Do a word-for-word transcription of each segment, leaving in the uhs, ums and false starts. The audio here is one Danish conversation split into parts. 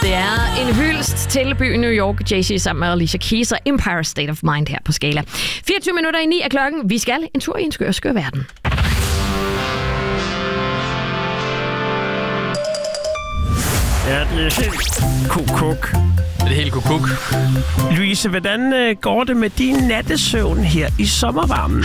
Det er en hyldest til byen New York. Jay-Z sammen med Alicia Keys og Empire State of Mind her på Skala. fireogtyve minutter i ni er klokken. Vi skal en tur i en skør, skør verden. Ja, det er helt kukuk. Det er helt kukuk. Louise, hvordan øh, går det med din nattesøvn her i sommervarmen?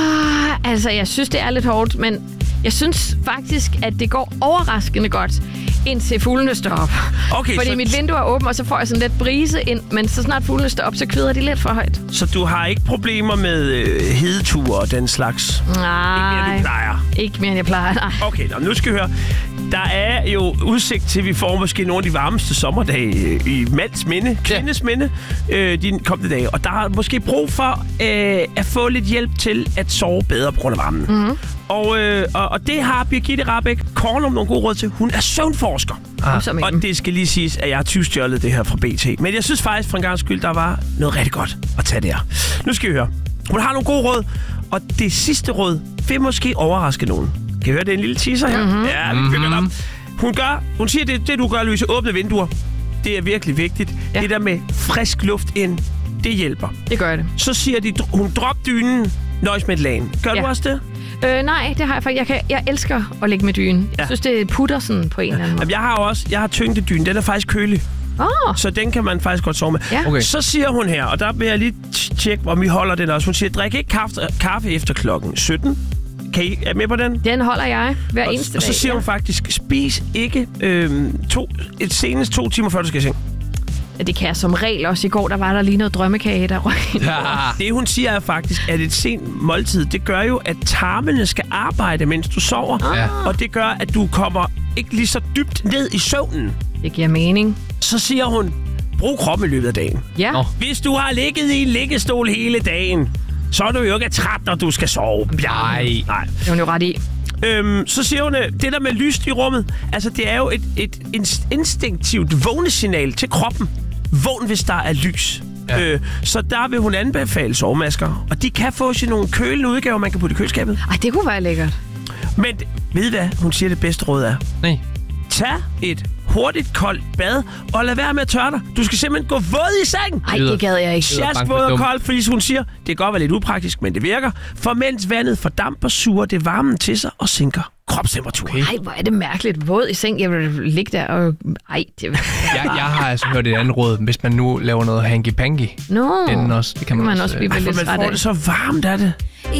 Ah, altså, jeg synes, det er lidt hårdt, men jeg synes faktisk, at det går overraskende godt, indtil fuglene står op. Okay, Fordi så, mit vindue er åbent, og så får jeg sådan lidt brise ind, men så snart fuglene står op, så kvider de lidt for højt. så du har ikke problemer med øh, hedeture og den slags? Nej, Ikke mere, du plejer? ikke mere end jeg plejer, nej. Okay, nå, nu skal vi høre. Der er jo udsigt til, at vi får måske nogle af de varmeste sommerdage i mands minde, kvindes minde, øh, de kommende dage. Og der er måske brug for øh, at få lidt hjælp til at sove bedre på grund af varmen. Mm-hmm. Og, øh, og, og det har Birgitte Rahbek Kornum nogle gode råd til. Hun er søvnforsker. Ah. Og det skal lige siges, at jeg har tyvstjålet det her fra B T. Men jeg synes faktisk, for en gang skyld, der var noget rigtig godt at tage der. Nu skal vi høre. Hun har nogle gode råd, og det sidste råd vil måske overraske nogen. Kan I høre, det er en lille teaser her? Mm-hmm. Ja, vi bygger mm-hmm. op. Hun gør, hun siger, det, det du gør, Louise, åbne vinduer. Det er virkelig vigtigt. Ja. Det der med frisk luft ind, det hjælper. Det gør det. Så siger de, hun drop dynen, nøjes med et lagen. Gør ja. du også det? Øh, nej, det har jeg faktisk. Jeg, kan, jeg elsker at ligge med dynen. Jeg ja. synes, det putter sådan på en eller anden måde. Jamen, jeg har også, jeg har tyngdedynen. Den er faktisk kølig. Oh. Så den kan man faktisk godt sove med. Ja. Okay. Så siger hun her, og der vil jeg lige tjekke, om vi holder den også. Hun siger, drik ikke kaffe, kaffe efter klokken sytten. Kan I er med på den? Den holder jeg hver og, eneste og dag. Og så siger ja. hun faktisk, spis ikke øhm, to, et senest to timer før du skal i seng. Ja, det kan jeg som regel også. I går, der var der lige noget drømmekage, der røg. Ja. Det hun siger er faktisk, at et sent måltid, det gør jo, at tarmene skal arbejde, mens du sover. Ja. Og det gør, at du kommer ikke lige så dybt ned i søvnen. Det giver mening. Så siger hun, brug kroppen i løbet af dagen. Ja. Nå. Hvis du har ligget i en liggestol hele dagen, så er du jo ikke træt, når du skal sove. Nej. Nej. Det er hun jo ret i. Øhm, så siger hun, det der med lyst i rummet, altså det er jo et, et instinktivt vågnesignal til kroppen. Vågn, hvis der er lys. Ja. Øh, så der vil hun anbefale sovemasker. Og de kan få sig nogle kølende udgaver, man kan putte i køleskabet. Ej, det kunne være lækkert. Men ved I hvad hun siger, det bedste råd er? Nej. Tag et hurtigt koldt bad, og lad være med at tørre dig. Du skal simpelthen gå våd i seng. Ej, det gad jeg ikke. Sjask våd og koldt, fordi hun siger, det kan godt være lidt upraktisk, men det virker. For mens vandet fordamper, suger det varmen til sig og sænker kropstemperaturen. Okay. Ej, hvor er det mærkeligt. Våd i seng. Jeg vil ligge der og... Ej, det... jeg, jeg har altså hørt et andet råd, hvis man nu laver noget hanky-panky. Nå. Inden også. Det kan man, man også, også blive Ej, lidt for man træt får af. det så varmt af det.